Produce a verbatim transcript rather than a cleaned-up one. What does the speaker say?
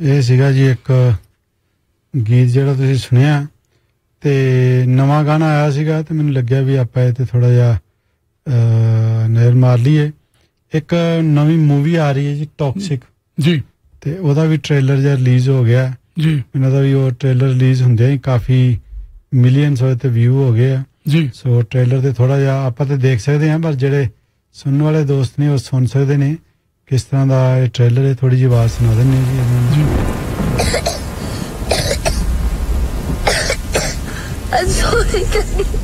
ਇਹ ਸੀਗਾ ਜੀ ਇੱਕ ਗੀਤ ਜਿਹੜਾ ਤੁਸੀਂ ਸੁਣਿਆ ਤੇ ਨਵਾਂ ਗਾਣਾ ਆਇਆ ਸੀਗਾ ਤੇ ਮੈਨੂੰ ਲੱਗਿਆ ਵੀ ਆਪਾਂ ਇਹ ਤੇ ਥੋੜਾ ਜਿਹਾ ਨਜ਼ਰ ਮਾਰ ਲਈਏ। ਇੱਕ ਨਵੀਂ ਮੂਵੀ ਆ ਰਹੀ ਹੈ ਜੀ ਟੌਕਸਿਕ ਜੀ, ਤੇ ਉਹਦਾ ਵੀ ਟ੍ਰੇਲਰ ਜਿਹਾ ਰਿਲੀਜ਼ ਹੋ ਗਿਆ ਜੀ। ਇਹਨਾਂ ਦਾ ਵੀ ਉਹ ਟ੍ਰੇਲਰ ਰਿਲੀਜ਼ ਹੁੰਦਿਆਂ ਹੀ ਕਾਫੀ ਮਿਲੀਅਨਸ ਹੋਏ ਤੇ ਵਿਊ ਹੋ ਗਏ ਆ ਜੀ। ਸੋ ਟ੍ਰੇਲਰ ਤੇ ਥੋੜਾ ਜਿਹਾ ਆਪਾਂ ਤੇ ਦੇਖ ਸਕਦੇ ਹਾਂ, ਪਰ ਜਿਹੜੇ ਸੁਣਨ ਵਾਲੇ ਦੋਸਤ ਨੇ ਉਹ ਸੁਣ ਸਕਦੇ ਨੇ ਕਿਸ ਤਰ੍ਹਾਂ ਦਾ ਇਹ ਟ੍ਰੇਲਰ ਹੈ। ਥੋੜੀ ਜਿਹੀ ਆਵਾਜ਼ ਸੁਣਾ ਦਿੰਦੇ ਜੀ ਇਹਨਾਂ ਨੂੰ।